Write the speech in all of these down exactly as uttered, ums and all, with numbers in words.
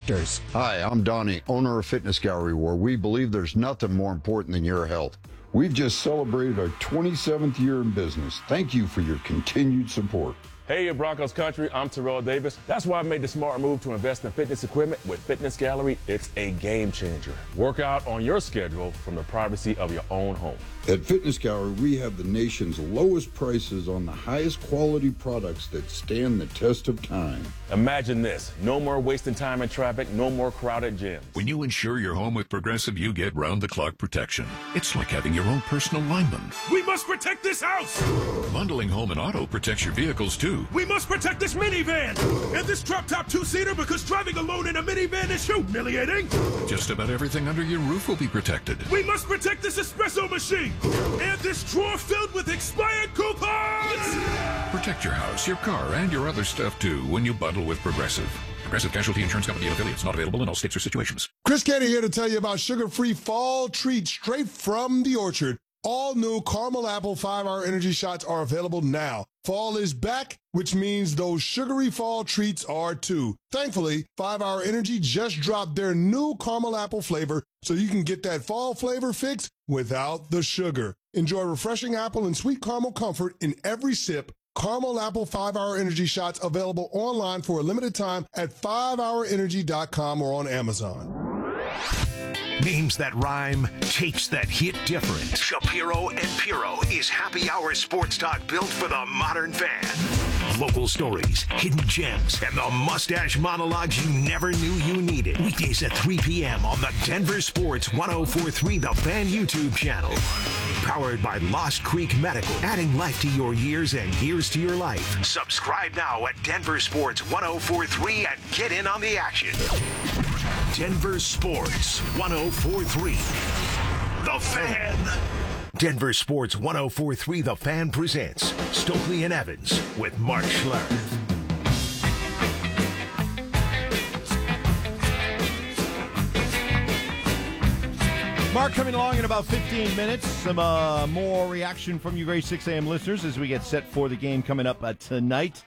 doctors. Hi, I'm Donnie, owner of Fitness Gallery, where we believe there's nothing more important than your health. We've just celebrated our twenty-seventh year in business. Thank you for your continued support. Hey, Broncos country, I'm Terrell Davis. That's why I made the smart move to invest in fitness equipment with Fitness Gallery. It's a game changer. Work out on your schedule from the privacy of your own home. At Fitness Gallery, we have the nation's lowest prices on the highest quality products that stand the test of time. Imagine this. No more wasting time in traffic, no more crowded gyms. When you insure your home with Progressive, you get round-the-clock protection. It's like having your own personal lineman. We must protect this house! Bundling home and auto protects your vehicles, too. We must protect this minivan! And this drop-top two-seater, because driving alone in a minivan is humiliating! Just about everything under your roof will be protected. We must protect this espresso machine! And this drawer filled with expired coupons! Protect your house, your car, and your other stuff, too, when you bundle with Progressive. Progressive Casualty Insurance Company and affiliates. Not available in all states or situations. Chris Canty here to tell you about sugar-free fall treats straight from the orchard. All new caramel apple five-hour energy shots are available now. Fall is back, which means those sugary fall treats are too. Thankfully, five-hour Energy just dropped their new caramel apple flavor, so you can get that fall flavor fix without the sugar. Enjoy refreshing apple and sweet caramel comfort in every sip. Caramel Apple five-hour Energy shots available online for a limited time at five hour energy dot com or on Amazon. Names that rhyme, takes that hit different. Shapiro and Piro is happy hour sports talk built for the modern fan. Local stories, hidden gems, and the mustache monologues you never knew you needed. Weekdays at three p.m. on the Denver Sports one oh four point three The Fan YouTube channel. Powered by Lost Creek Medical, adding life to your years and years to your life. Subscribe now at Denver Sports one oh four point three and get in on the action. Denver Sports one oh four point three The Fan. Denver Sports one oh four point three The Fan presents Stokely and Evans with Mark Schlereth. Mark coming along in about fifteen minutes. Some uh, more reaction from you great six a.m. listeners as we get set for the game coming up uh, tonight.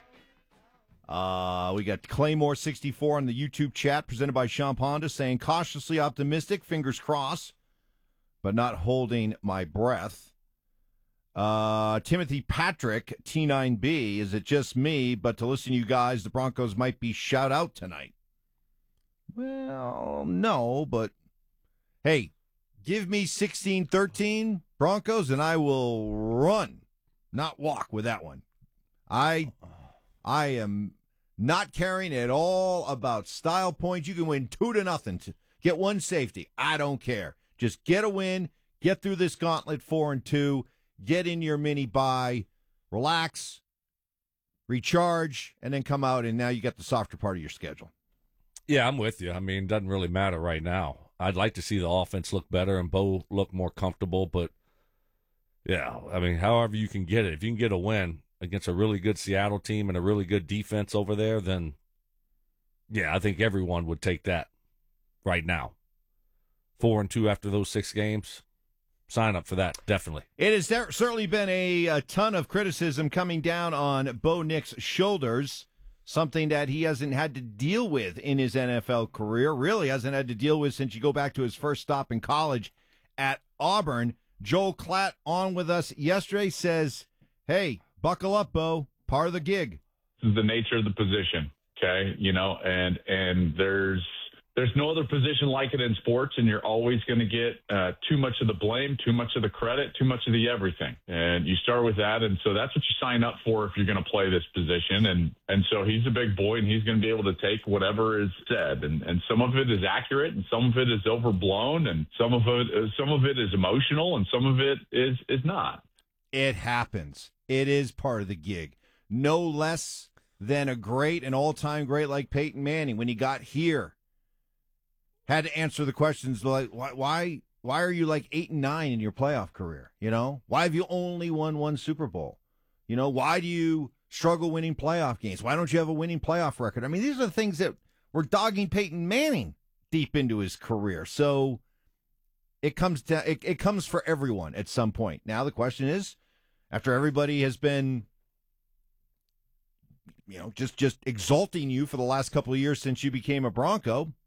Uh, we got Claymore sixty-four on the YouTube chat presented by Champ Honda saying cautiously optimistic, fingers crossed, but not holding my breath. Uh, Timothy Patrick, T nine B, is it just me, but to listen to you guys, the Broncos might be shout out tonight. Well, no, but hey, give me sixteen thirteen Broncos and I will run, not walk with that one. I I am not caring at all about style points. You can win two to nothing to get one safety. I don't care. Just get a win, get through this gauntlet four and two, get in your mini bye, relax, recharge, and then come out, and now you got the softer part of your schedule. Yeah, I'm with you. I mean, it doesn't really matter right now. I'd like to see the offense look better and Bo look more comfortable, but yeah, I mean, however you can get it. If you can get a win against a really good Seattle team and a really good defense over there, then yeah, I think everyone would take that right now. Four and two after those six games. Sign up for that, definitely. It has there certainly been a, a ton of criticism coming down on Bo Nix's shoulders, something that he hasn't had to deal with in his N F L career, really hasn't had to deal with since you go back to his first stop in college at Auburn. Joel Klatt on with us yesterday says, hey, buckle up, Bo, part of the gig. This is the nature of the position, okay? You know, and and there's there's no other position like it in sports, and you're always going to get uh, too much of the blame, too much of the credit, too much of the everything. And you start with that, and so that's what you sign up for if you're going to play this position. And and so he's a big boy, and he's going to be able to take whatever is said. And, and some of it is accurate, and some of it is overblown, and some of it some of it is emotional, and some of it is is not. It happens. It is part of the gig. No less than a great, an all-time great like Peyton Manning, when he got here, had to answer the questions like, why, why, why are you like eight and nine in your playoff career? You know, why have you only won one Super Bowl? You know, why do you struggle winning playoff games? Why don't you have a winning playoff record? I mean, these are the things that were dogging Peyton Manning deep into his career. So it comes to, it, it comes for everyone at some point. Now the question is, after everybody has been, you know, just, just exalting you for the last couple of years since you became a Bronco,